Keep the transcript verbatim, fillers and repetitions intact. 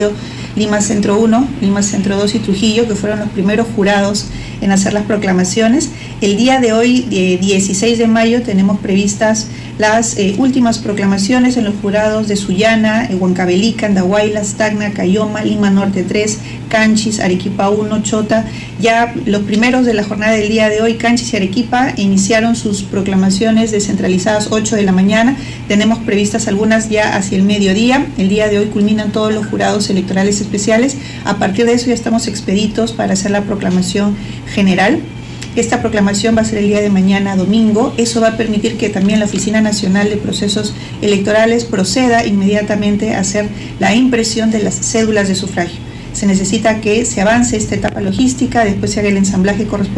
Lima Centro uno, Lima Centro dos y Trujillo, que fueron los primeros jurados en hacer las proclamaciones. El día de hoy, eh, dieciséis de mayo, tenemos previstas las eh, últimas proclamaciones en los jurados de Sullana, eh, Huancavelica, Andahuaylas, Tacna, Cayoma, Lima Norte tres, Canchis, Arequipa uno, Chota. Ya los primeros de la jornada del día de hoy, Canchis y Arequipa, iniciaron sus proclamaciones descentralizadas ocho de la mañana. Tenemos previstas algunas ya hacia el mediodía. El día de hoy culminan todos los jurados electorales especiales. A partir de eso ya estamos expeditos para hacer la proclamación general. Esta proclamación va a ser el día de mañana domingo. Eso va a permitir que también la Oficina Nacional de Procesos Electorales proceda inmediatamente a hacer la impresión de las cédulas de sufragio. Se necesita que se avance esta etapa logística, después se haga el ensamblaje correspondiente